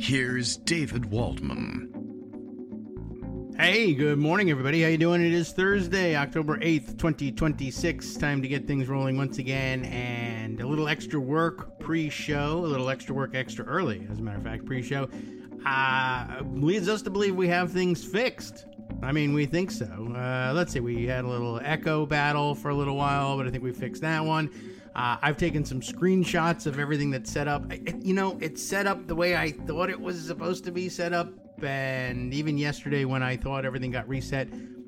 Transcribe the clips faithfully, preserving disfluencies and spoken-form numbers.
here's David Waldman. Hey, good morning, everybody. How you doing? It is Thursday, October eighth, twenty twenty-six. Time to get things rolling once again, and a little extra work pre-show, a little extra work extra early, as a matter of fact, pre-show, uh, leads us to believe we have things fixed. I mean, we think so. Uh, let's see, we had a little echo battle for a little while, but I think we fixed that one. Uh, I've taken some screenshots of everything that's set up. It, you know, it's set up the way I thought it was supposed to be set up. And even yesterday when I thought everything got reset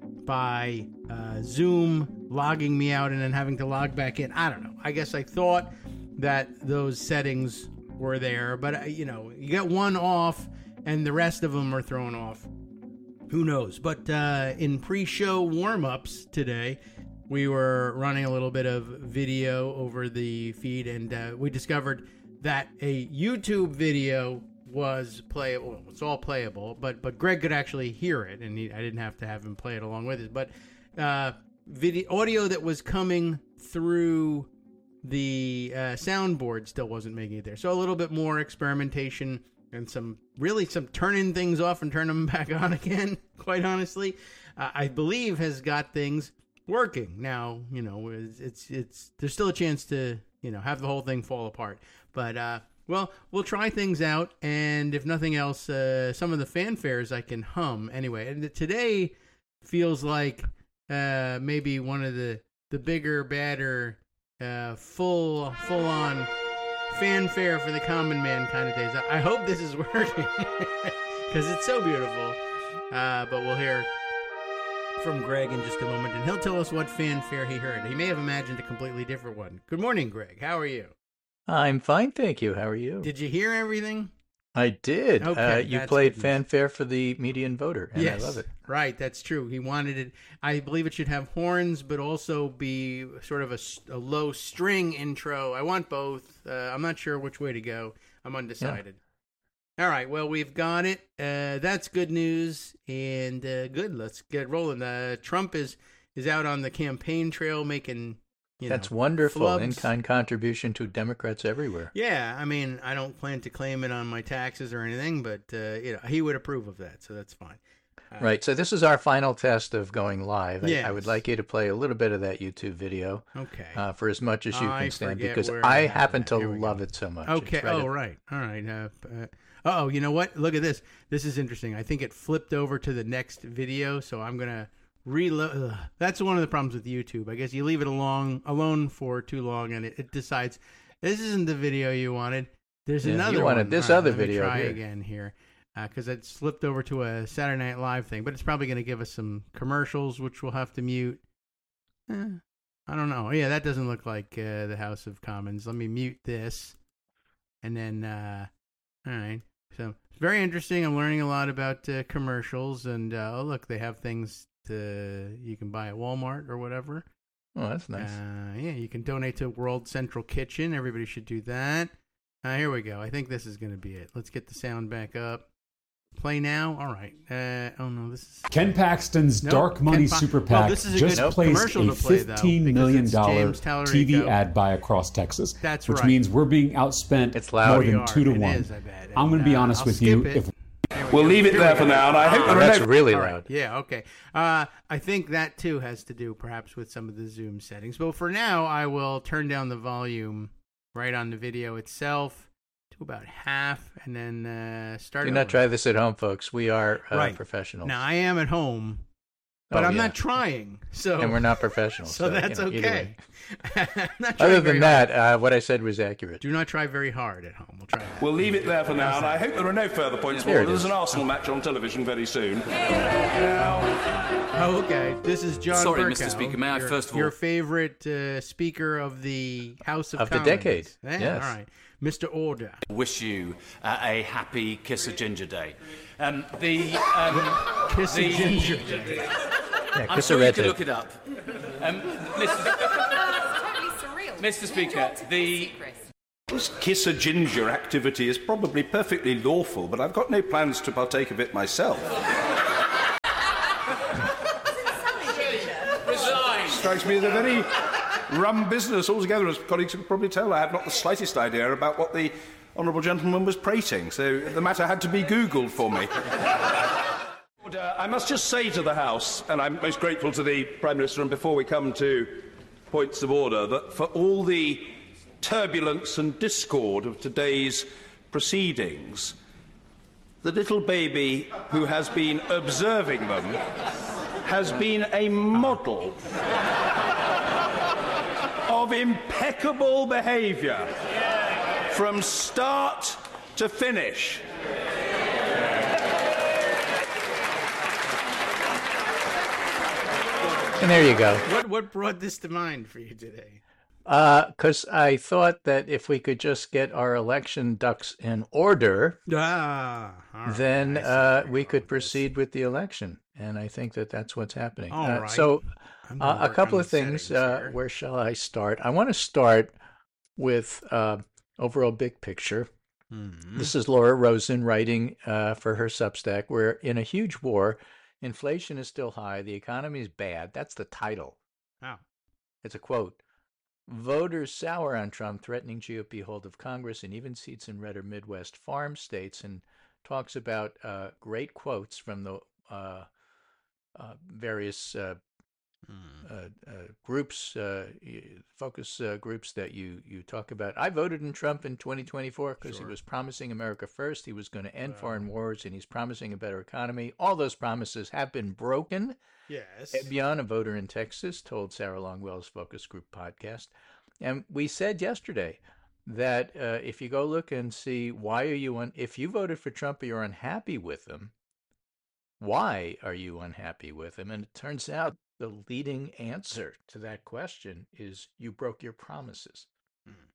by uh, Zoom logging me out and then having to log back in, I don't know. I guess I thought that those settings were there. But, uh, you know, you get one off and the rest of them are thrown off. Who knows? But uh, in pre-show warm-ups today, we were running a little bit of video over the feed, and uh, we discovered that a YouTube video was playable. It's all playable, but but Greg could actually hear it, and he, I didn't have to have him play it along with us. But uh, video audio that was coming through the uh, soundboard still wasn't making it there. So a little bit more experimentation and some really some turning things off and turning them back on again. Quite honestly, uh, I believe has got things working now. You know, it's, it's it's there's still a chance to you know have the whole thing fall apart, but. uh Well, we'll try things out, and if nothing else, uh, some of the fanfares I can hum anyway. And today feels like uh, maybe one of the, the bigger, badder, uh, full, full-on fanfare for the common man kind of days. I, I hope this is working, because it's so beautiful. Uh, but we'll hear from Greg in just a moment, and he'll tell us what fanfare he heard. He may have imagined a completely different one. Good morning, Greg. How are you? I'm fine, thank you. How are you? Did you hear everything? I did. Okay, uh, you played fanfare for the median voter, and yes, I love it. Right, that's true. He wanted it. I believe it should have horns, but also be sort of a, a low string intro. I want both. Uh, I'm not sure which way to go. I'm undecided. Yeah. All right, well, we've got it. Uh, that's good news, and uh, good. Let's get rolling. Uh, Trump is, is out on the campaign trail making... You That's know, wonderful. flubs. In-kind contribution to Democrats everywhere. Yeah, I mean, I don't plan to claim it on my taxes or anything, but uh, you know, he would approve of that, so that's fine. Uh, right. So this is our final test of going live. Yes. I, I would like you to play a little bit of that YouTube video. Okay. Uh, for as much as you I can stand, forget because where I I happen have to that. love it so much. Okay. Right oh, at... right. All right. Uh, uh, oh, you know what? Look at this. This is interesting. I think it flipped over to the next video, so I'm gonna. Reload. Ugh. That's one of the problems with YouTube. I guess you leave it alone alone for too long, and it, it decides this isn't the video you wanted. There's yeah, another you wanted one. this right, other let video. Me try here. again here, because uh, it slipped over to a Saturday Night Live thing. But it's probably going to give us some commercials, which we'll have to mute. Eh, I don't know. Yeah, that doesn't look like uh, the House of Commons. Let me mute this, and then uh, all right. So it's very interesting. I'm learning a lot about uh, commercials, and uh, oh look, they have things. To, you can buy at Walmart or whatever. Oh, that's nice. Uh, yeah, you can donate to World Central Kitchen. Everybody should do that. Uh, here we go. I think this is going to be it. Let's get the sound back up. Play now. All right. Uh, oh no, this is Ken Paxton's nope, Dark Money pa- Super well, PAC this is a just good placed commercial a to play, fifteen though, million dollars T V Tallarico. ad buy across Texas. That's which right. means we're being outspent It's loud. more We than are. two to It one. is, I bet. I'm going to be And, uh, honest I'll with skip you. it. If We'll go. leave it Here there we for go. now, and I hope Oh, there are that's no... really All loud. right. Yeah, okay. Uh, I think that, too, has to do perhaps with some of the Zoom settings. But for now, I will turn down the volume right on the video itself to about half and then uh, start Do over. not try this at home, folks. We are uh, Right. professionals. Now, I am at home, but Oh, I'm yeah. not trying. So And we're not professionals. So, so that's you know, either okay. way. I'm not trying Other very than hard. that, uh, what I said was accurate. Do not try very hard at home. We'll try that. We'll leave it there for now, and I hope there are no further points. There it There's is. an Arsenal match on television very soon. Oh, okay. This is John Sorry, Bercow, Mister Speaker, may I your, first of all- your favorite uh, speaker of the House of Of the Commons. decade, Yeah, yes. All right. Mister Order. Wish you uh, a happy Kiss of Ginger Day. Um, the um, Kiss the, of Ginger. Yeah, I'm kiss sure a you red can tape. look it up. Um, Mister Totally surreal. Mister Speaker, the This kiss a ginger activity is probably perfectly lawful, but I've got no plans to partake of it myself. resign. Strikes me as a very rum business altogether. As colleagues can probably tell, I have not the slightest idea about what the honourable gentleman was prating, so the matter had to be Googled for me. Uh, I must just say to the House, and I'm most grateful to the Prime Minister, and before we come to points of order, that for all the turbulence and discord of today's proceedings, the little baby who has been observing them has been a model of impeccable behaviour from start to finish. And there you go. What what brought this to mind for you today? Because uh, I thought that if we could just get our election ducks in order, ah, right. then uh, we could proceed with the election. And I think that that's what's happening. All uh, right. So uh, a couple of things. Uh, where shall I start? I want to start with uh, overall big picture. Mm-hmm. This is Laura Rosen writing uh, for her Substack. We're in a huge war. Inflation is still high. The economy is bad. That's the title. Wow. It's a quote. Voters sour on Trump, threatening G O P hold of Congress and even seats in red or Midwest farm states, and talks about uh, great quotes from the uh, uh, various uh, mm. uh, uh, groups, uh, focus uh, groups that you, you talk about. I voted in Trump in twenty twenty-four because sure. he was promising America first. He was going to end wow. foreign wars, and he's promising a better economy. All those promises have been broken. Yes. Ebion, a voter in Texas, told Sarah Longwell's Focus Group podcast. And we said yesterday that uh, if you go look and see why are you, un- if you voted for Trump or you're unhappy with him, why are you unhappy with him? And it turns out the leading answer to that question is you broke your promises. Mm.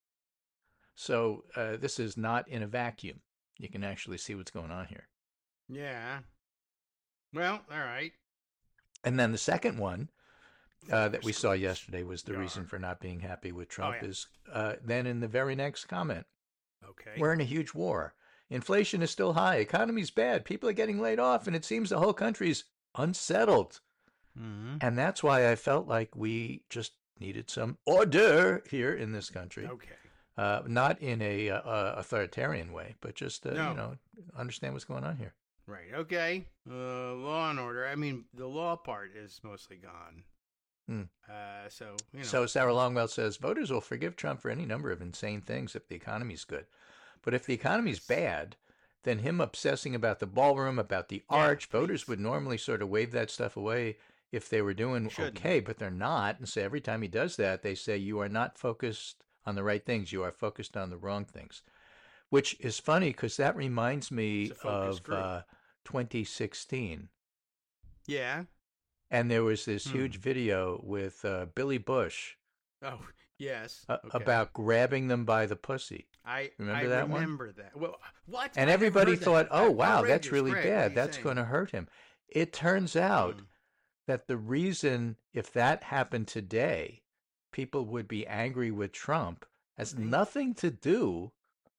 So uh, this is not in a vacuum. You can actually see what's going on here. Yeah. Well, all right. And then the second one uh, that we saw yesterday was the reason for not being happy with Trump oh, yeah. is uh, then in the very next comment. Okay. We're in a huge war. Inflation is still high. Economy's bad. People are getting laid off, and it seems the whole country's unsettled. Mm-hmm. And that's why I felt like we just needed some order here in this country. Okay. Uh, not in a uh, authoritarian way, but just uh, no. you know, understand what's going on here. Right. Okay. Uh, law and order. I mean, the law part is mostly gone. Mm. Uh, so, you know. So Sarah Longwell says voters will forgive Trump for any number of insane things if the economy's good. But if the economy's bad, then him obsessing about the ballroom, about the yeah, arch, please. voters would normally sort of wave that stuff away if they were doing Shouldn't. okay, but they're not. And so every time he does that, they say, you are not focused on the right things. You are focused on the wrong things, which is funny because that reminds me of uh, twenty sixteen. Yeah. And there was this hmm. huge video with uh, Billy Bush. Oh, yes. Uh, okay. About grabbing them by the pussy. I remember I that remember one? that. Well, what? And I everybody thought, that. oh, wow, Outrageous. that's really Great. bad. That's saying? going to hurt him. It turns out hmm. that the reason, if that happened today, people would be angry with Trump has mm-hmm. nothing to do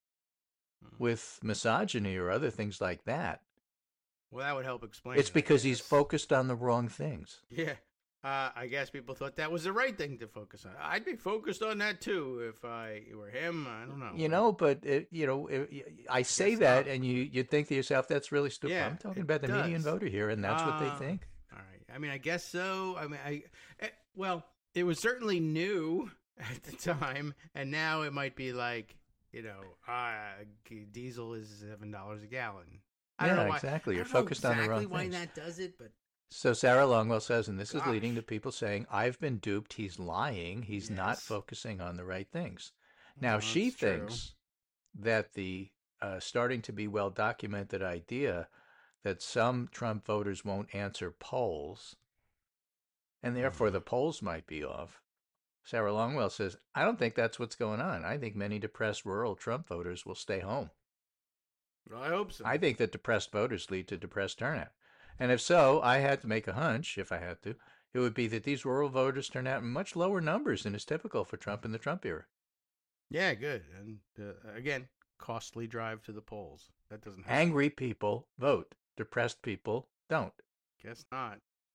with misogyny or other things like that. Well, that would help explain. It's it, because he's focused on the wrong things. Yeah. Uh, I guess people thought that was the right thing to focus on. I'd be focused on that, too, if I were him. I don't know. You know, but, it, you know, it, I say that, not. and you, you think to yourself, that's really stupid. Yeah, I'm talking about the does. median voter here, and that's uh, what they think. All right. I mean, I guess so. I mean, I well, it was certainly new at the time, and now it might be like, you know, uh, diesel is seven dollars a gallon. I yeah, don't know why, exactly. You're I don't focused know exactly on the wrong why things. that does it, but so Sarah Longwell says, and this Gosh. is leading to people saying, I've been duped. He's lying. He's yes. not focusing on the right things. Now, well, she true. thinks that the uh, starting to be well-documented idea that some Trump voters won't answer polls, and therefore mm-hmm. the polls might be off. Sarah Longwell says, I don't think that's what's going on. I think many depressed rural Trump voters will stay home. Well, I hope so. I think that depressed voters lead to depressed turnout. And if so, I had to make a hunch, if I had to, it would be that these rural voters turn out in much lower numbers than is typical for Trump in the Trump era. Yeah, good. And uh, again, costly drive to the polls. That doesn't happen. Angry people vote. Depressed people don't. Guess not.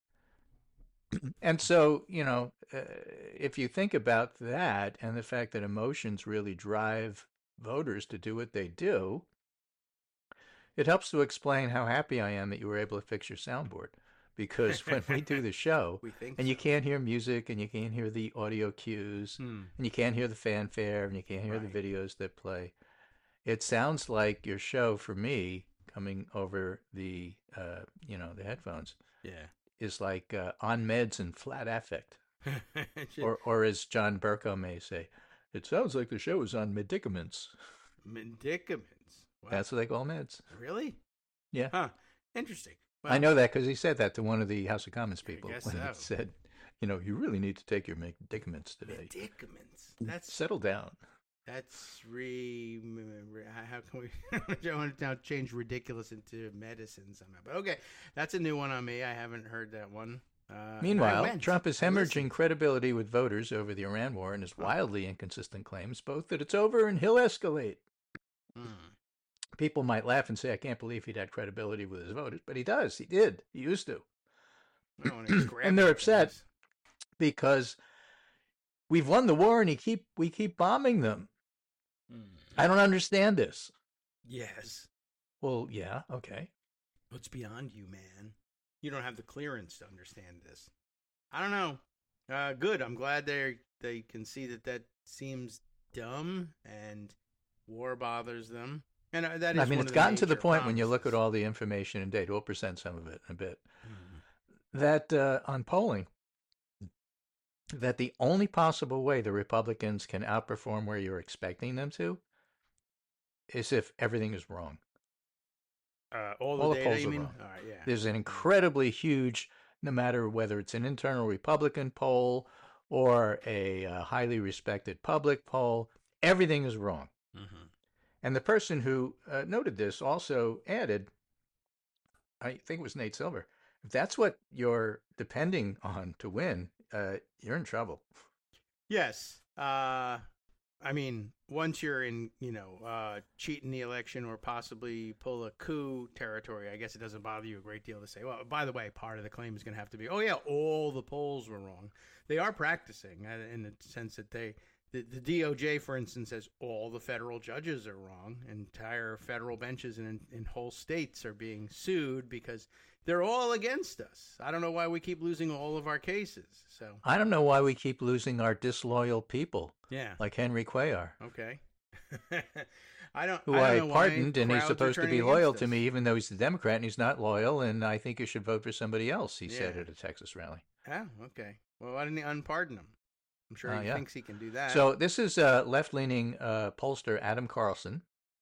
And so, you know, uh, if you think about that and the fact that emotions really drive voters to do what they do, it helps to explain how happy I am that you were able to fix your soundboard. Because when we do the show, and so. you can't hear music, and you can't hear the audio cues, hmm. and you can't hear the fanfare, and you can't hear right. the videos that play, it sounds like your show for me coming over the, uh, you know, the headphones. Yeah. Is like uh, on meds and flat affect. or, or as John Burko may say, it sounds like the show is on medicaments. Medicaments? Wow. That's what they call meds. Really? Yeah. Huh. Interesting. Well, I know that because he said that to one of the House of Commons people. I guess when so. He said, you know, you really need to take your medicaments today. Medicaments? That's... Settle down. That's re. How can we? I want to now change ridiculous into medicine somehow. But okay, that's a new one on me. I haven't heard that one. Uh, Meanwhile, Trump is hemorrhaging credibility with voters over the Iran war and his wildly inconsistent claims, both that it's over and he'll escalate. Hmm. People might laugh and say, I can't believe he'd had credibility with his voters, but he does. He did. He used to. And they're upset things. Because we've won the war and he keep we keep bombing them. Hmm. I don't understand this. Yes. Well, yeah, okay. What's beyond you, man? You don't have the clearance to understand this. I don't know. Uh, good. I'm glad they they can see that that seems dumb and war bothers them. And uh, that is I mean, one it's of gotten the to the point promises. when you look at all the information and data. We'll present some of it in a bit. Hmm. That uh, on polling, that the only possible way the Republicans can outperform where you're expecting them to is if everything is wrong. Uh, all the, all the data, polls you are mean? wrong. All right, yeah. There's an incredibly huge, no matter whether it's an internal Republican poll or a uh, highly respected public poll, everything is wrong. Mm-hmm. And the person who uh, noted this also added, I think it was Nate Silver, if that's what you're depending on to win, uh, you're in trouble. Yes. Uh, I mean, once you're in, you know, uh, cheating the election or possibly pull a coup territory, I guess it doesn't bother you a great deal to say, well, by the way, part of the claim is going to have to be, oh, yeah, all the polls were wrong. They are practicing in the sense that they, the, the D O J, for instance, says all the federal judges are wrong. Entire federal benches in, in whole states are being sued because they're all against us. I don't know why we keep losing all of our cases. So I don't know why we keep losing our disloyal people. Yeah, like Henry Cuellar. Okay. I don't. Who I, don't I know pardoned, why and he's crowds are supposed to turning be loyal against to us. me, even though he's a Democrat and he's not loyal. And I think you should vote for somebody else. He Yeah. said at a Texas rally. Oh, okay. Well, why didn't he unpardon him? I'm sure Uh, he yeah. thinks he can do that. So this is uh, left-leaning uh, pollster Adam Carlson,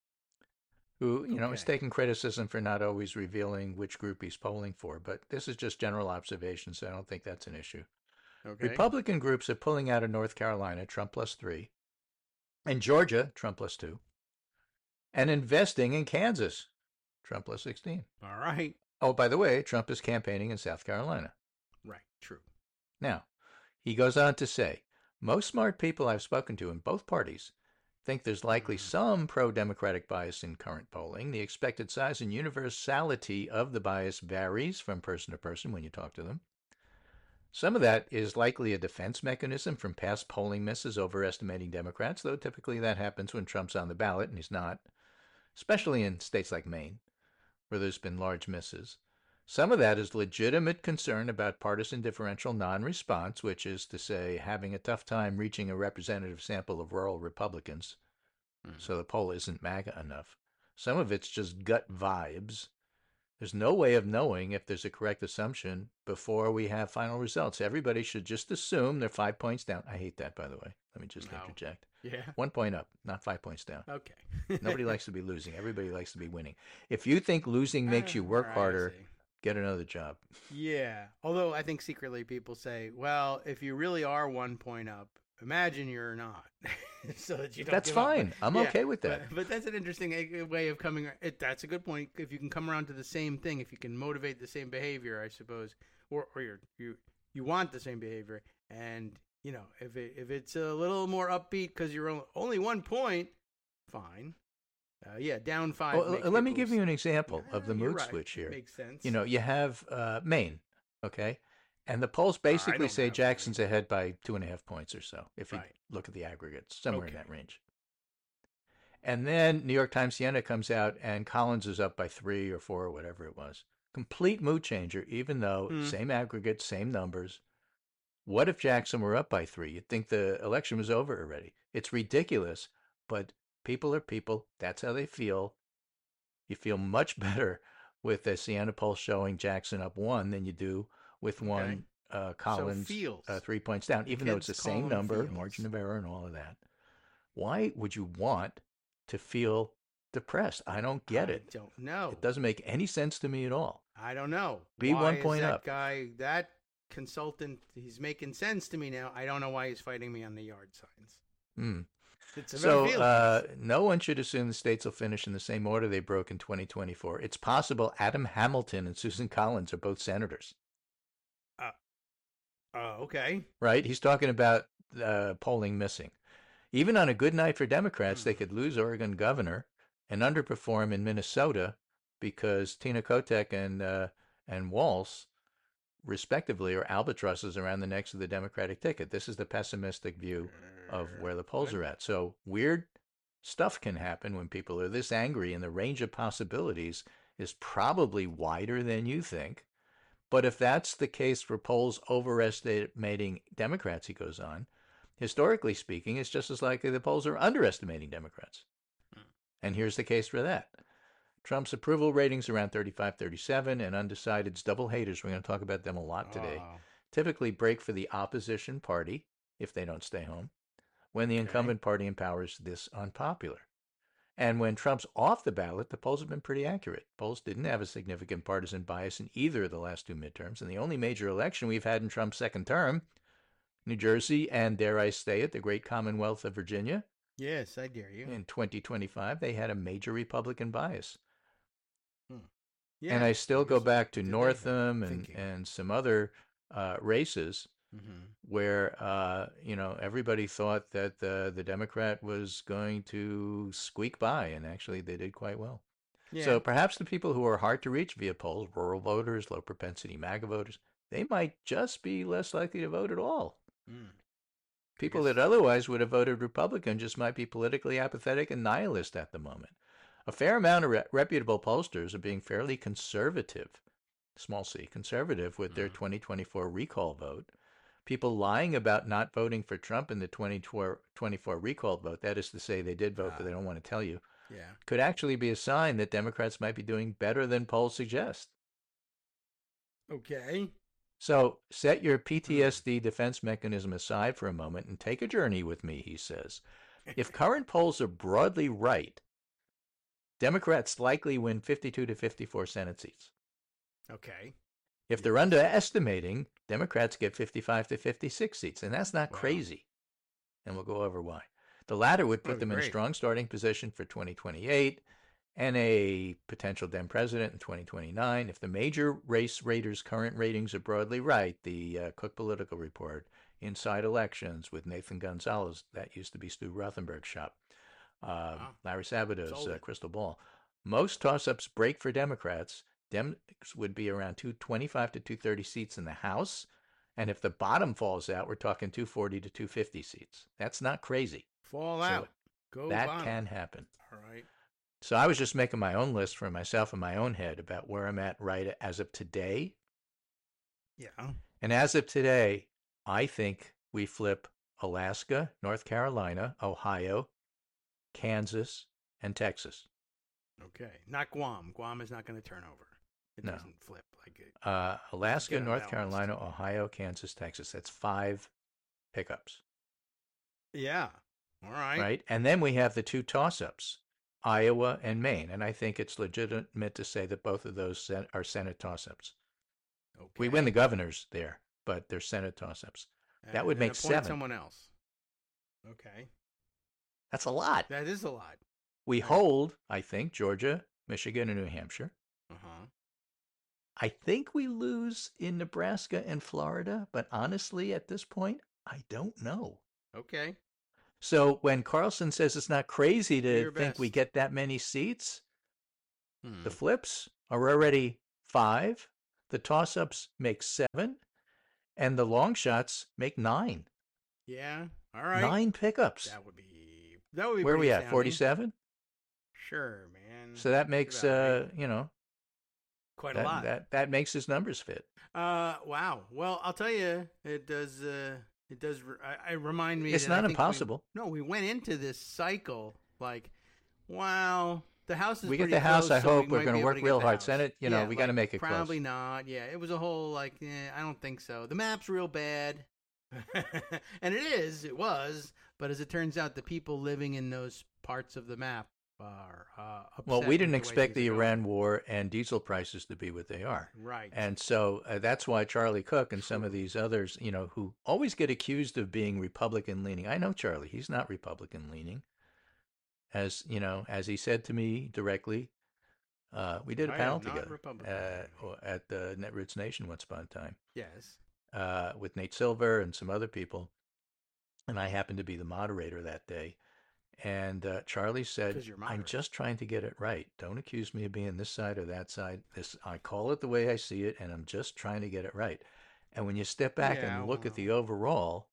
who you know is Okay. taking criticism for not always revealing which group he's polling for. But this is just general observation, so I don't think that's an issue. okay. Republican groups are pulling out of North Carolina, Trump plus three, and Georgia, Trump plus two, and investing in Kansas, Trump plus sixteen. All right. Oh, by the way, Trump is campaigning in South Carolina. Right. True. Now, he goes on to say, most smart people I've spoken to in both parties think there's likely some pro-democratic bias in current polling. The expected size and universality of the bias varies from person to person when you talk to them. Some of that is likely a defense mechanism from past polling misses overestimating Democrats, though typically that happens when Trump's on the ballot and he's not, especially in states like Maine, where there's been large misses. Some of that is legitimate concern about partisan differential non-response, which is to say having a tough time reaching a representative sample of rural Republicans, mm-hmm. so the poll isn't MAGA enough. Some of it's just gut vibes. There's no way of knowing if there's a correct assumption before we have final results. Everybody should just assume they're five points down. I hate that, by the way. Let me just No. interject. Yeah. One point up, not five points down. Okay. Nobody likes to be losing. Everybody likes to be winning. If you think losing makes you work All right, I harder, see. get another job. Yeah. Although I think secretly people say, well, if you really are one point up, imagine you're not. So that you don't That's give up. fine. I'm Yeah, okay with that. But, but that's an interesting uh, way of coming. It, that's a good point. If you can come around to the same thing, if you can motivate the same behavior, I suppose, or or you're, you you want the same behavior, and you know if it if it's a little more upbeat because you're only, only one point, fine. Uh, yeah, down five. Well, makes let me people give you an example Yeah, of the you're mood right. switch here. Makes sense. You know, you have uh, Maine, okay? And the polls basically don't say have Jackson's ahead by two and a half points or so, if you Right. look at the aggregates, somewhere in Okay. that range. And then New York Times Siena comes out and Collins is up by three or four or whatever it was. Complete mood changer, even though mm. same aggregate, same numbers. What if Jackson were up by three? You'd think the election was over already. It's ridiculous, but people are people. That's how they feel. You feel much better with the Siena poll showing Jackson up one than you do with one okay. uh, Collins so uh, three points down, even though it's the same number, feels. margin of error and all of that. Why would you want to feel depressed? I don't get I it. I don't know. It doesn't make any sense to me at all. I don't know. Be why one is point that up. Guy, that consultant, he's making sense to me now. I don't know why he's fighting me on the yard signs. Mm. It's so uh, no one should assume the states will finish in the same order they broke in twenty twenty-four. It's possible Adam Hamilton and Susan Collins are both senators. Uh, uh, okay. Right? He's talking about uh, polling missing. Even on a good night for Democrats, mm. they could lose Oregon governor and underperform in Minnesota because Tina Kotek and uh, and Walz, respectively, are albatrosses around the necks of the Democratic ticket. This is the pessimistic view of where the polls are at. So weird stuff can happen when people are this angry, and the range of possibilities is probably wider than you think. But if that's the case for polls overestimating Democrats, he goes on, historically speaking, it's just as likely the polls are underestimating Democrats. And here's the case for that. Trump's approval ratings around thirty-five, thirty-seven, and undecideds, double haters, we're going to talk about them a lot today, oh. typically break for the opposition party, if they don't stay home, when the okay. incumbent party in power is this unpopular. And when Trump's off the ballot, the polls have been pretty accurate. Polls didn't have a significant partisan bias in either of the last two midterms, and the only major election we've had in Trump's second term, New Jersey, and dare I say it, the great Commonwealth of Virginia. Yes, I dare you. In twenty twenty-five, they had a major Republican bias. Hmm. Yeah, and I still go back to Northam and, and some other uh, races mm-hmm. where, uh, you know, everybody thought that the, the Democrat was going to squeak by, and actually they did quite well. Yeah. So perhaps the people who are hard to reach via polls, rural voters, low propensity MAGA voters, they might just be less likely to vote at all. Mm. People that otherwise would have voted Republican just might be politically apathetic and nihilist at the moment. A fair amount of re- reputable pollsters are being fairly conservative, small c, conservative with their mm. twenty twenty-four recall vote. People lying about not voting for Trump in the twenty twenty-four recall vote, that is to say they did vote, ah. but they don't want to tell you, yeah. could actually be a sign that Democrats might be doing better than polls suggest. Okay. So set your P T S D defense mechanism aside for a moment and take a journey with me, he says. If current polls are broadly right, Democrats likely win fifty-two to fifty-four Senate seats. Okay. If they're underestimating, Democrats get fifty-five to fifty-six seats, and that's not wow. crazy. And we'll go over why. The latter would put them great. in a strong starting position for twenty twenty-eight and a potential Dem president in twenty twenty-nine. If the major race raters' current ratings are broadly right, the uh, Cook Political Report, Inside Elections with Nathan Gonzalez, that used to be Stu Rothenberg's shop, uh, wow. Larry Sabado's uh, Crystal Ball. Most toss-ups break for Democrats. Dems would be around two twenty-five to two thirty seats in the House. And if the bottom falls out, we're talking two forty to two fifty seats. That's not crazy. Fall so out. Go That bottom. can happen. All right. So I was just making my own list for myself in my own head about where I'm at right as of today. Yeah. And as of today, I think we flip Alaska, North Carolina, Ohio, Kansas, and Texas. Okay. Not Guam. Guam is not going to turn over. It no. doesn't flip like it. Uh, Alaska, North Carolina, Ohio, Kansas, Texas. That's five pickups. Yeah. All right. Right. And then we have the two toss-ups, Iowa and Maine. And I think it's legitimate to say that both of those sen- are Senate toss-ups. Okay. We win the governors there, but they're Senate toss-ups. And, that would make seven. Someone else. Okay. That's a lot. That is a lot. We right. hold, I think, Georgia, Michigan, and New Hampshire. Uh-huh. I think we lose in Nebraska and Florida, but honestly, at this point, I don't know. Okay. So when Carlson says it's not crazy to Your think best. we get that many seats, hmm. the flips are already five, the toss-ups make seven, and the long shots make nine. Yeah. All right. Nine pickups. That would be. That would be. Where are we at? Sounding. Forty-seven. Sure, man. So that makes, uh, you know, quite that, a lot. That that makes his numbers fit. Uh, wow. Well, I'll tell you, it does. Uh, it does. I, I remind me. It's that not I think impossible. We, no, we went into this cycle like, wow. The House is we get pretty the House. close, I so hope we we're going to work get real the hard. House. Senate, you know, yeah, we like, got to make it probably close. not. Yeah, it was a whole like, eh, I don't think so. The map's real bad, and it is. It was, but as it turns out, the people living in those parts of the map are uh, upset. Well, we with didn't the way expect things the are Iran going. war and diesel prices to be what they are. Right. And so uh, that's why Charlie Cook and some of these others, you know, who always get accused of being Republican leaning. I know Charlie, he's not Republican leaning. As, you know, as he said to me directly, uh, we did a I panel am not together Republican. uh, at the Netroots Nation once upon a time. Yes. Uh, with Nate Silver and some other people. And I happened to be the moderator that day. And uh, Charlie said, 'Cause you're I'm moderator. just trying to get it right. Don't accuse me of being this side or that side. This I call it the way I see it, and I'm just trying to get it right. And when you step back Yeah, and look at well. the overall,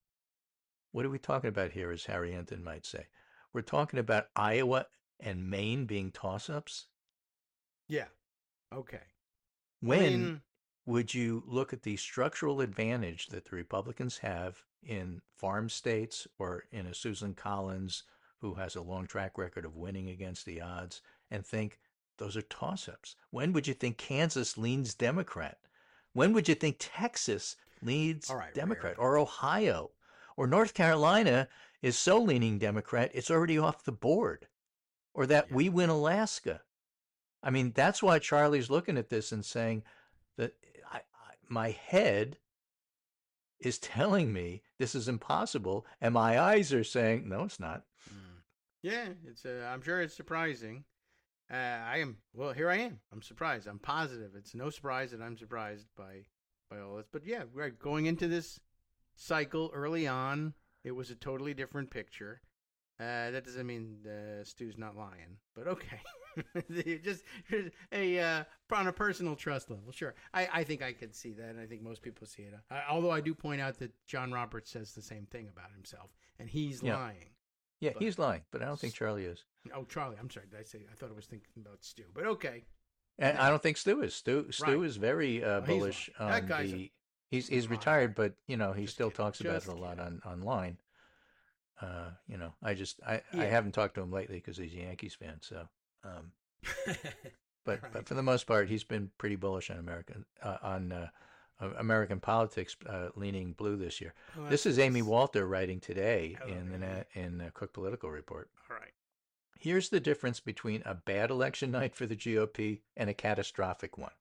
what are we talking about here, as Harry Enton might say? We're talking about Iowa and Maine being toss-ups? Yeah. Okay. When I mean, would you look at the structural advantage that the Republicans have in farm states or in a Susan Collins who has a long track record of winning against the odds and think those are toss-ups? When would you think Kansas leans Democrat? When would you think Texas leans All right, Democrat? Rare. Or Ohio? Or North Carolina is so leaning Democrat, it's already off the board. Or that Yeah. we win Alaska. I mean, that's why Charlie's looking at this and saying that I, I, my head is telling me this is impossible, and my eyes are saying, no, it's not. yeah, it's. Uh, I'm sure it's surprising. Uh, I am. Well, here I am. I'm surprised. I'm positive. It's no surprise that I'm surprised by by all this. But yeah, right. Going into this cycle early on, it was a totally different picture. Uh, that doesn't mean uh, Stu's not lying, but okay. just a uh, on a personal trust level, sure. I, I think I could see that, and I think most people see it. I, although I do point out that John Roberts says the same thing about himself, and he's Yeah. lying. Yeah, But- he's lying, but I don't think Charlie is. Oh, Charlie, I'm sorry. Did I say? I thought I was thinking about Stu, but okay. And I don't think Stu is. Stu, Stu Right. is very uh, Oh, he's bullish lying. That on guy's a- the. He's he's lying. retired, but you know he Just still kidding. talks about Just it a lot kidding. on online. Uh, you know, I just I, I Yeah. haven't talked to him lately because he's a Yankees fan. So, um, but Right. but for the most part, he's been pretty bullish on American uh, on uh, uh, American politics, uh, leaning blue this year. Oh, This that's is Amy nice. Walter writing today Hello, in the Amy. na- in the Cook Political Report. All right. Here's the difference between a bad election night for the G O P and a catastrophic one.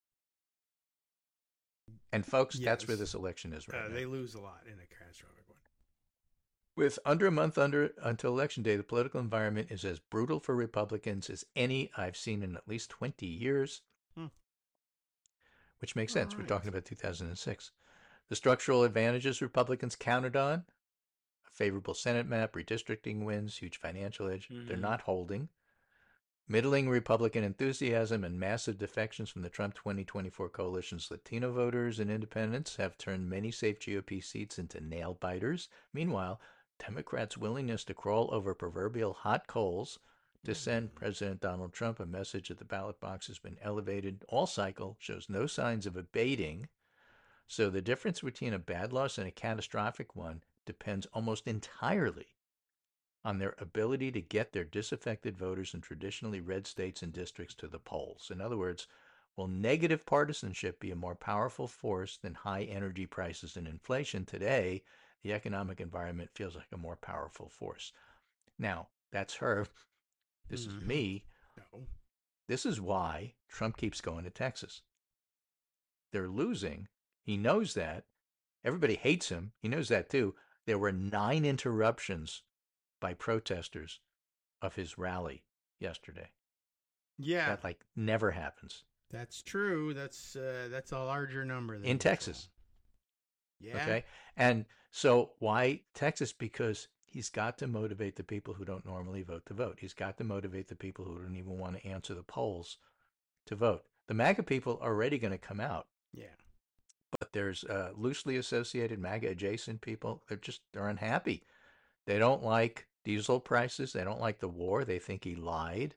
And folks, that's where Yes. this election is right Uh, now. they lose a lot in a catastrophic one. With under a month under until election day, the political environment is as brutal for Republicans as any I've seen in at least twenty years. Hmm. Which makes sense. All We're right. talking about two thousand six. The structural advantages Republicans counted on, a favorable Senate map, redistricting wins, huge financial edge, they're Mhm. not holding. Middling Republican enthusiasm and massive defections from the Trump twenty twenty-four coalition's Latino voters and independents have turned many safe G O P seats into nail biters. Meanwhile, Democrats' willingness to crawl over proverbial hot coals to send President Donald Trump a message at the ballot box has been elevated all cycle, shows no signs of abating. So the difference between a bad loss and a catastrophic one depends almost entirely on their ability to get their disaffected voters in traditionally red states and districts to the polls. In other words, will negative partisanship be a more powerful force than high energy prices and inflation? Today, the economic environment feels like a more powerful force. Now, that's her. This Mhm. is me. No. This is why Trump keeps going to Texas. They're losing. He knows that. Everybody hates him. He knows that too. There were nine interruptions by protesters of his rally yesterday. Yeah, That like never happens that's true. That's uh, that's a larger number than in usual. Texas. Yeah. Okay. And so why Texas? Because he's got to motivate the people who don't normally vote to vote. He's got to motivate the people who don't even want to answer the polls to vote. The MAGA people are already going to come out, Yeah. but there's uh, loosely associated MAGA adjacent people. They're just, they're unhappy. They don't like diesel prices. They don't like the war. They think he lied.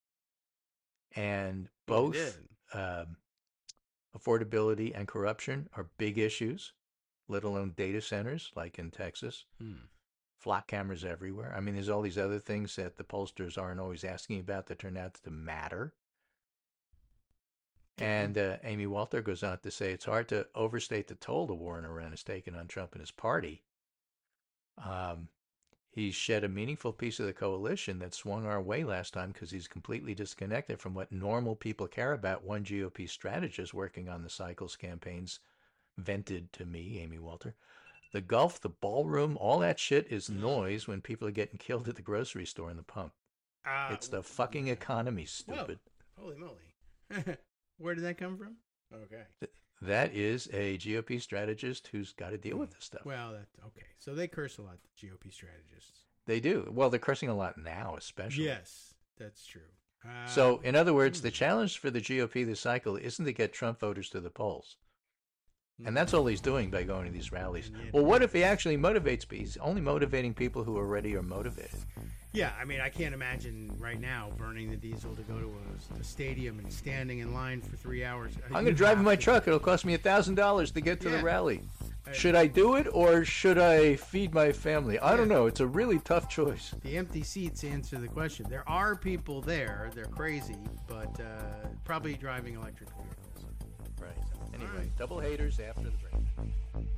And both um, affordability and corruption are big issues, let alone data centers like in Texas. Hmm. Flock cameras everywhere. I mean, there's all these other things that the pollsters aren't always asking about that turn out to matter. And uh, Amy Walter goes on to say it's hard to overstate the toll the war in Iran has taken on Trump and his party. Um, he shed a meaningful piece of the coalition that swung our way last time because he's completely disconnected from what normal people care about. One G O P strategist working on the Cycles campaigns vented to me, Amy Walter. The Gulf, the ballroom, all that shit is noise when people are getting killed at the grocery store and the pump. Uh, it's the fucking economy, stupid. Whoa. Holy moly. Where did that come from? Okay. Th- that is a G O P strategist who's got to deal with this stuff. Well, that's okay. So they curse a lot, the G O P strategists. They do. Well, they're cursing a lot now, especially. Yes, that's true. Uh, so, in other words, the challenge for the G O P this cycle isn't to get Trump voters to the polls. And that's all he's doing by going to these rallies. Well, what if he actually motivates people? He's only motivating people who already are motivated. Yeah, I mean, I can't imagine right now burning the diesel to go to a, a stadium and standing in line for three hours. I'm going to drive in my to. truck. It'll cost me one thousand dollars to get to yeah. the rally. Should I do it or should I feed my family? I yeah. don't know. It's a really tough choice. The empty seats answer the question. There are people there. They're crazy, but uh, probably driving electric vehicles. Right. Anyway, right. Double haters after the break.